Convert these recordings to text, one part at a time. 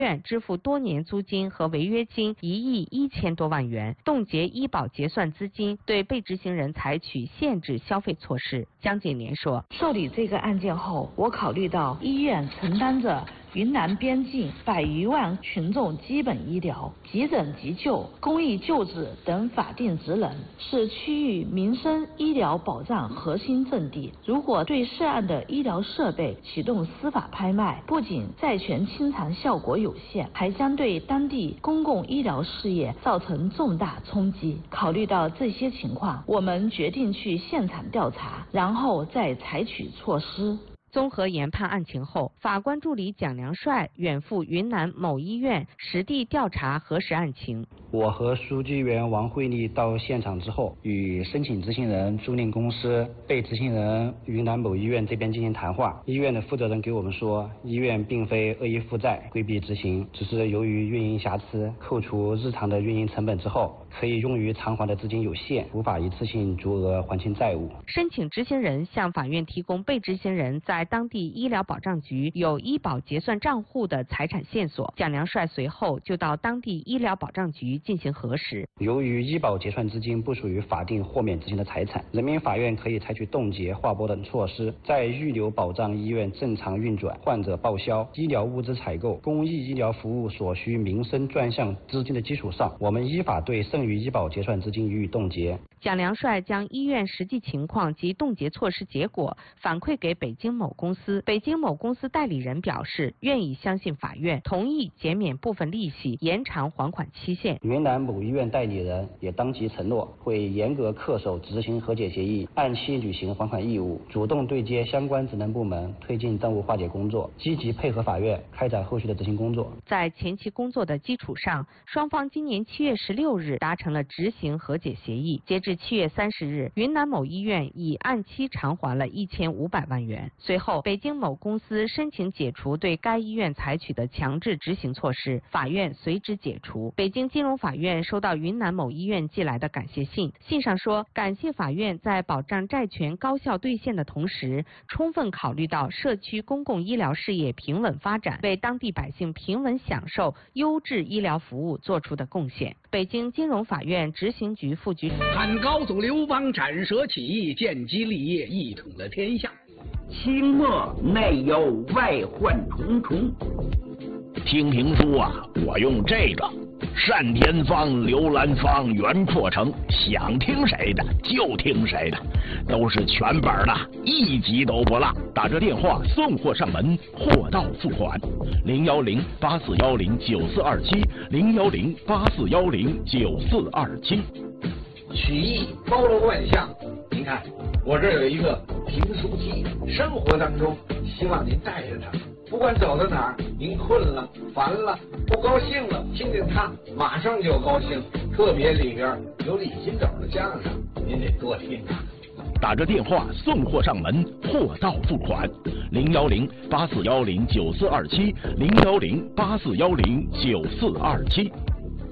院支付多年租金和违约金1亿1000多万元，冻结医保结算资金，对被执行人采取限制消费措施。江景年说， 受理这个案件后，我考虑到医院承担着云南边境100余万群众基本医疗、急诊急救、公益救治等法定职能，是区域民生医疗保障核心阵地。如果对涉案的医疗设备启动司法拍卖，不仅债权清偿效果有限，还将对当地公共医疗事业造成重大冲击。考虑到这些情况，我们决定去现场调查，然后再采取措施。 综合研判案情后，法官助理蒋良帅远赴云南某医院实地调查核实案情。 我和书记员王慧丽到现场之后，与申请执行人、租赁公司、被执行人云南某医院这边进行谈话。医院的负责人给我们说，医院并非恶意负债、规避执行，只是由于运营瑕疵，扣除日常的运营成本之后，可以用于偿还的资金有限，无法一次性足额还清债务。 申请执行人向法院提供被执行人在当地医疗保障局有医保结算账户的财产线索，蒋良帅随后就到当地医疗保障局进行核实。 由于医保结算资金不属于法定豁免执行的财产，人民法院可以采取冻结、划拨等措施，在预留保障医院正常运转、患者报销、医疗物资采购、公益医疗服务所需民生专项资金的基础上，我们依法对剩余医保结算资金予以冻结。 蒋良帅将医院实际情况及冻结措施结果反馈给北京某公司，北京某公司代理人表示愿意相信法院，同意减免部分利息，延长还款期限。 云南某医院代理人也当即承诺会严格恪守执行和解协议，按期履行还款义务，主动对接相关职能部门，推进账务化解工作，积极配合法院开展后续的执行工作。 在前期工作的基础上，双方今年7月16日达成了执行和解协议。截至7月30日，云南某医院已按期偿还了1500万元。随后，北京某公司申请解除对该医院采取的强制执行措施，法院随之解除。北京金融法院收到云南某医院寄来的感谢信，信上说，感谢法院在保障债权高效兑现的同时，充分考虑到社区公共医疗事业平稳发展，为当地百姓平稳享受优质医疗服务做出的贡献。北京金融法院执行局副局长看高祖刘邦斩蛇起义，建基立业，一统了天下。 清末内忧外患重重。听评书啊，我用这个单田芳、刘兰芳、袁阔成，想听谁的就听谁的，都是全本的，一集都不落。打这电话送货上门，货到付款。010-8410-9427，010-8410-9427。 曲艺包罗万象，您看我这有一个评书机，生活当中希望您带着它，不管走到哪儿，您困了、烦了、不高兴了，听见它马上就高兴。特别里边有李金斗的相声，您得多听啊。 打着电话送货上门，货到付款。010-8410-9427，010-8410-9427。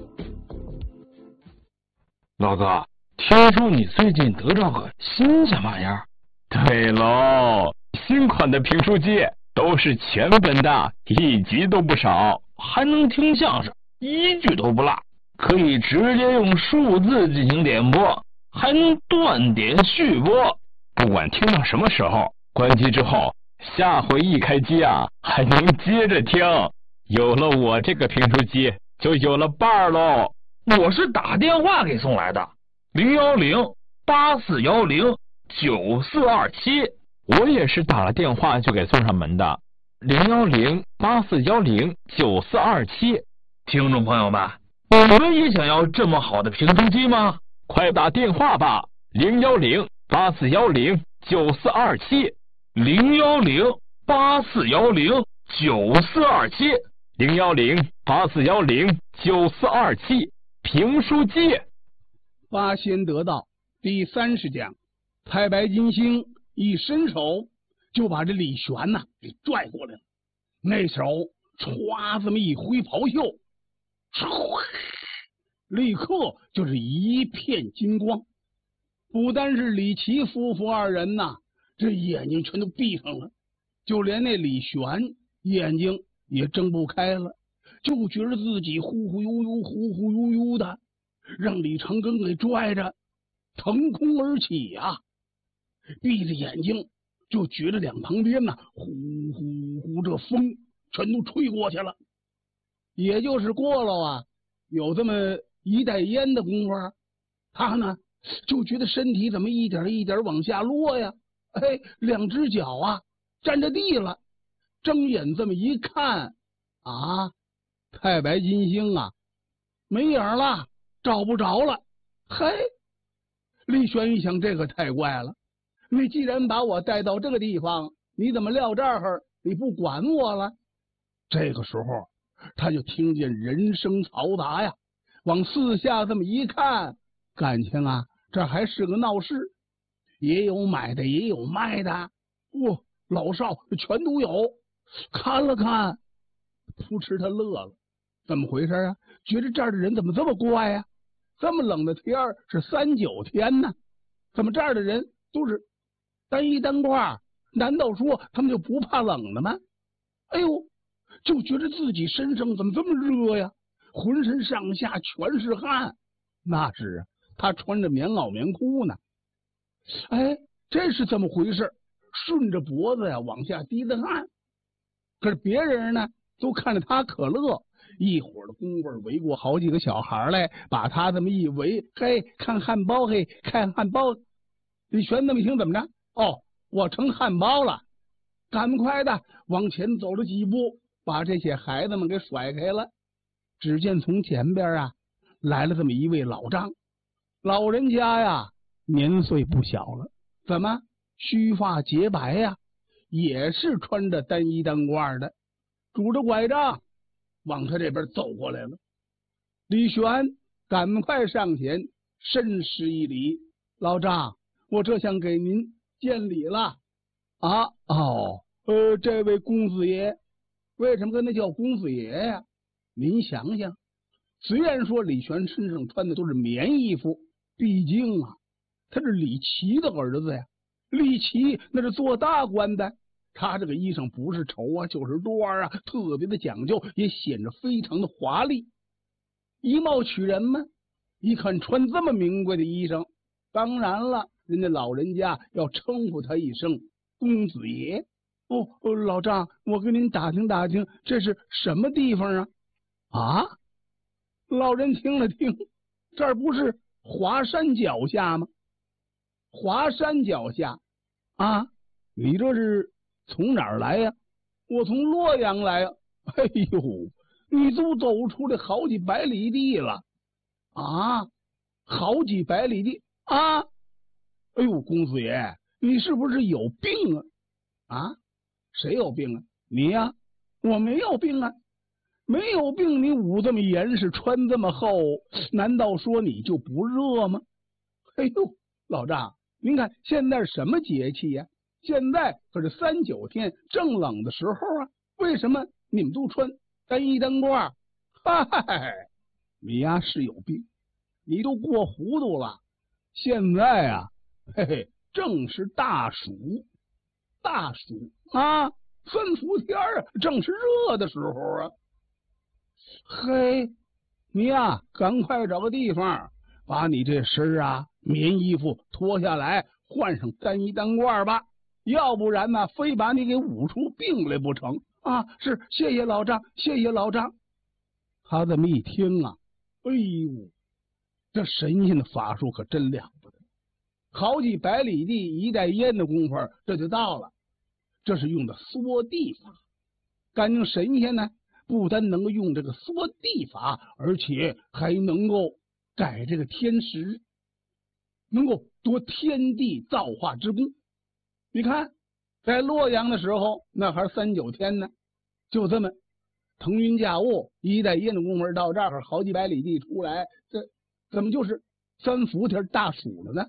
老哥，听说你最近得着个新鲜玩意儿？ 对喽，新款的评书机都是全本的，一集都不少， 还能听相声，一句都不落，可以直接用数字进行点播，还能断点续播， 不管听到什么时候，关机之后，下回一开机啊，还能接着听。有了我这个评书机，就有了伴儿喽。 我是打电话给送来的，010-8410-9427。 我也是打了电话就给送上门的，010-8410-9427。 听众朋友们，你们也想要这么好的评书机吗？ 快打电话吧，010-8410-9427。 010-8410-9427。 010-8410-9427。评书机。 八仙得道第30讲，太白金星一伸手就把这李玄呐给拽过来了。那时候歘这么一挥袍袖，立刻就是一片金光。不单是李琦夫妇二人呐，这眼睛全都闭上了，就连那李玄眼睛也睁不开了， 就觉得自己忽忽悠悠、忽忽悠悠的，让李长庚给拽着腾空而起呀，闭着眼睛就觉得两旁边呼呼呼，这风全都吹过去了。也就是过了有这么一袋烟的功夫，他呢就觉得身体怎么一点一点往下落呀，两只脚沾着地了。睁眼这么一看太白金星没影了，找不着了。李玄一想，这可太怪了，你既然把我带到这个地方，你怎么撂这儿你不管我了？这个时候他就听见人声嘈杂呀，往四下这么一看，感情这还是个闹市，也有买的也有卖的，老少全都有。看了看，扑哧他乐了，怎么回事觉得这儿的人怎么这么怪呀？这么冷的天儿，是39天呢，怎么这儿的人都是单衣单褂？难道说他们就不怕冷的吗？就觉得自己身上怎么这么热呀，浑身上下全是汗。那是他穿着棉袄棉裤呢。这是怎么回事？顺着脖子往下滴的汗。可是别人呢都看着他可乐，一会儿的功夫围过好几个小孩来，把他这么一围，看汉堡，看汉堡。李玄那么一听，怎么着？我成汉堡了，赶快的往前走了几步，把这些孩子们给甩开了。只见从前边来了这么一位老丈，老人家年岁不小了，怎么须发洁白也是穿着单衣单褂的，拄着拐杖往他这边走过来了。李玄赶快上前深施一礼，老丈，我这想给您见礼了。这位公子爷，为什么跟他叫公子爷呀？您想想，虽然说李玄身上穿的都是棉衣服，毕竟他是李琦的儿子呀。李琦那是做大官的，他这个衣裳不是绸就是缎特别的讲究，也显得非常的华丽，以貌取人嘛。一看穿这么名贵的衣裳，当然了，人家老人家要称呼他一声公子爷。老丈，我跟您打听打听，这是什么地方老人听了听，这儿不是华山脚下吗？华山脚下你这是从哪儿来呀？我从洛阳来呀。你都走出来好几百里地了好几百里地公子爷，你是不是有病谁有病你呀？我没有病没有病，你捂这么严实，穿这么厚，难道说你就不热吗？老丈，您看现在是什么节气呀？现在可是39天正冷的时候为什么你们都穿单衣单褂？你是有病，你都过糊涂了。现在正是大暑3伏天正是热的时候你赶快找个地方，把你这身棉衣服脱下来，换上单衣单褂吧，要不然非把你给捂出病来不成是，谢谢老丈，谢谢老丈。他这么一听这神仙的法术可真了不得，好几百里地一袋烟的功夫这就到了。这是用的缩地法，感情神仙呢不单能够用这个缩地法，而且还能够改这个天时，能够夺天地造化之功。你看在洛阳的时候，那还是39天呢，就这么腾云驾雾，一袋烟的功夫到这儿好几百里地出来，这怎么就是3伏天大暑了呢？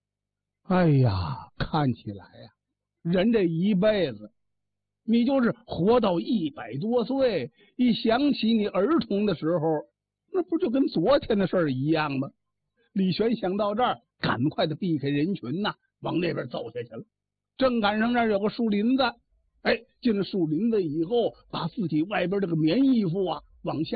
看起来人这一辈子，你就是活到100多岁，一想起你儿童的时候，那不就跟昨天的事儿一样吗？李玄想到这儿，赶快的避开人群往那边走下去了。正赶上那儿有个树林子，进了树林子以后，把自己外边这个棉衣服往下